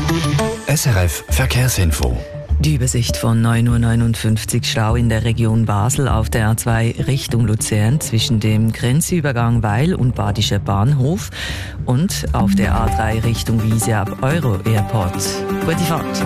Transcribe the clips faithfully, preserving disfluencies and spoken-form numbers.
S R F Verkehrsinfo. Die Übersicht von neun Uhr neunundfünfzig. Stau in der Region Basel auf der A zwei Richtung Luzern zwischen dem Grenzübergang Weil und Badischer Bahnhof und auf der A drei Richtung Wiese ab Euro Airport. Gute Fahrt.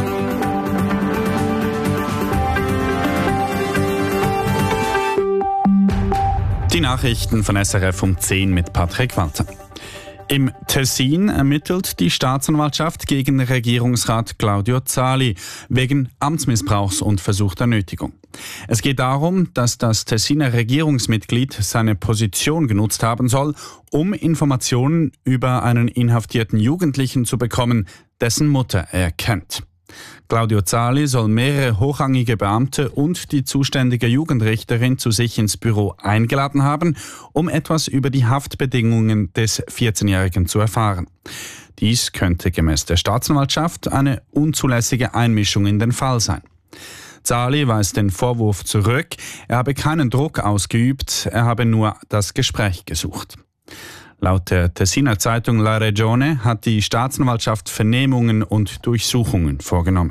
Die Nachrichten von S R F um zehn mit Patrick Walter. Im Tessin ermittelt die Staatsanwaltschaft gegen Regierungsrat Claudio Zali wegen Amtsmissbrauchs und versuchter Nötigung. Es geht darum, dass das Tessiner Regierungsmitglied seine Position genutzt haben soll, um Informationen über einen inhaftierten Jugendlichen zu bekommen, dessen Mutter er kennt. Claudio Zali soll mehrere hochrangige Beamte und die zuständige Jugendrichterin zu sich ins Büro eingeladen haben, um etwas über die Haftbedingungen des vierzehnjährigen zu erfahren. Dies könnte gemäß der Staatsanwaltschaft eine unzulässige Einmischung in den Fall sein. Zali weist den Vorwurf zurück, er habe keinen Druck ausgeübt, er habe nur das Gespräch gesucht. Laut der Tessiner Zeitung La Regione hat die Staatsanwaltschaft Vernehmungen und Durchsuchungen vorgenommen.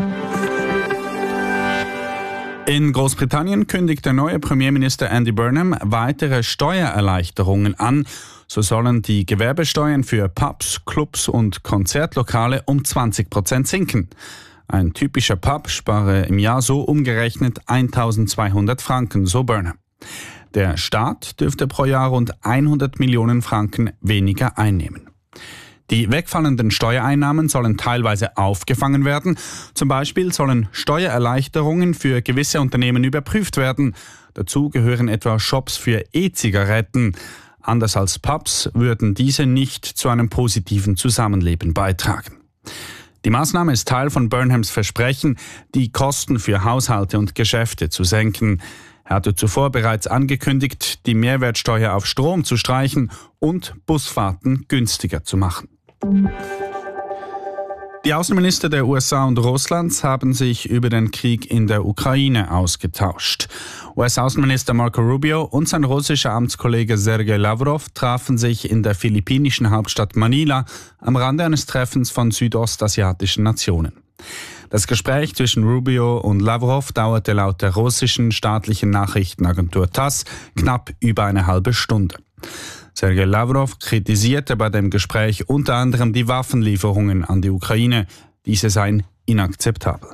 In Großbritannien kündigt der neue Premierminister Andy Burnham weitere Steuererleichterungen an. So sollen die Gewerbesteuern für Pubs, Clubs und Konzertlokale um zwanzig Prozent sinken. Ein typischer Pub spare im Jahr so umgerechnet eintausendzweihundert Franken, so Burnham. Der Staat dürfte pro Jahr rund hundert Millionen Franken weniger einnehmen. Die wegfallenden Steuereinnahmen sollen teilweise aufgefangen werden. Zum Beispiel sollen Steuererleichterungen für gewisse Unternehmen überprüft werden. Dazu gehören etwa Shops für E-Zigaretten. Anders als Pubs würden diese nicht zu einem positiven Zusammenleben beitragen. Die Maßnahme ist Teil von Burnhams Versprechen, die Kosten für Haushalte und Geschäfte zu senken. Er hatte zuvor bereits angekündigt, die Mehrwertsteuer auf Strom zu streichen und Busfahrten günstiger zu machen. Die Außenminister der U S A und Russlands haben sich über den Krieg in der Ukraine ausgetauscht. U S-Außenminister Marco Rubio und sein russischer Amtskollege Sergei Lavrov trafen sich in der philippinischen Hauptstadt Manila am Rande eines Treffens von südostasiatischen Nationen. Das Gespräch zwischen Rubio und Lavrov dauerte laut der russischen staatlichen Nachrichtenagentur TASS knapp über eine halbe Stunde. Sergei Lavrov kritisierte bei dem Gespräch unter anderem die Waffenlieferungen an die Ukraine. Diese seien inakzeptabel.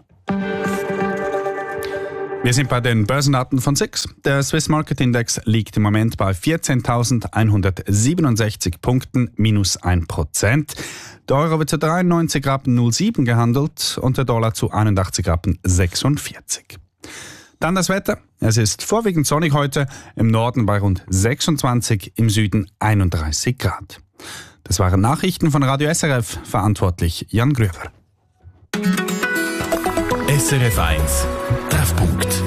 Wir sind bei den Börsendaten von S I X. Der Swiss Market Index liegt im Moment bei vierzehntausendeinhundertsiebenundsechzig Punkten, minus ein Prozent. Der Euro wird zu dreiundneunzig Rappen null sieben gehandelt und der Dollar zu einundachtzig Rappen sechsundvierzig. Dann das Wetter. Es ist vorwiegend sonnig heute, im Norden bei rund sechsundzwanzig, im Süden einunddreißig Grad. Das waren Nachrichten von Radio S R F, verantwortlich Jan Gröver. S R F eins Treffpunkt.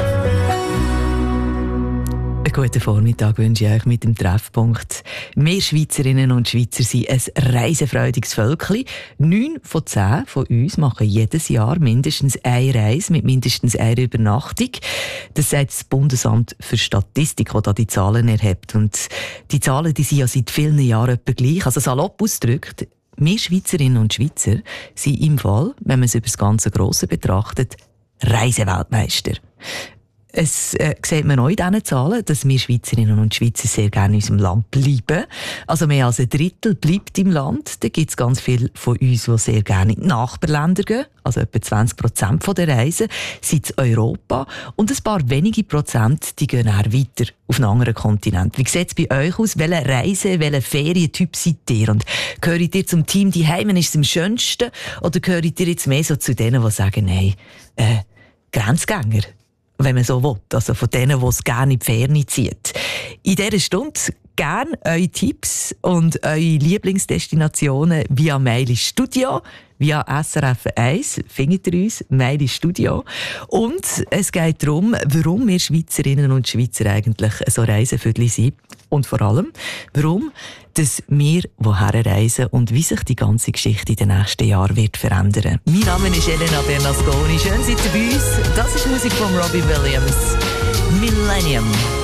Einen guten Vormittag wünsche ich euch mit dem Treffpunkt. Wir Schweizerinnen und Schweizer sind ein reisefreudiges Völkchen. Neun von zehn von uns machen jedes Jahr mindestens eine Reise mit mindestens einer Übernachtung. Das sagt das Bundesamt für Statistik, das da die Zahlen erhebt. Und die Zahlen die sind ja seit vielen Jahren etwa gleich. Also salopp ausgedrückt, wir Schweizerinnen und Schweizer sind im Fall, wenn man es über das ganze Grosse betrachtet, Reiseweltmeister. Es äh, sieht man auch in diesen Zahlen, dass wir Schweizerinnen und Schweizer sehr gerne in unserem Land bleiben. Also mehr als ein Drittel bleibt im Land. Da gibt es ganz viele von uns, die sehr gerne in die Nachbarländer gehen. Also etwa zwanzig Prozent der Reisen sind in Europa. Und ein paar wenige Prozent die gehen dann weiter auf einen anderen Kontinent. Wie sieht es bei euch aus? Welche Reise, welcher Ferientyp seid ihr? Und gehört ihr zum Team «Die Heimen ist am schönsten» oder gehört ihr jetzt mehr so zu denen, die sagen, nein, äh, Grenzgänger? Wenn man so will. Also von denen, die es gerne in die Ferne zieht. In dieser Stunde gerne eure Tipps und eure Lieblingsdestinationen via Mail ins Studio. Via S R F eins findet ihr uns, Mail ins Studio. Und es geht darum, warum wir Schweizerinnen und Schweizer eigentlich so Reisevögel sind. Und vor allem, warum dass wir woher reisen und wie sich die ganze Geschichte in den nächsten Jahren wird verändern. Mein Name ist Elena Bernasconi. Schön, seid ihr bei uns. Das ist Musik von Robbie Williams. Millennium.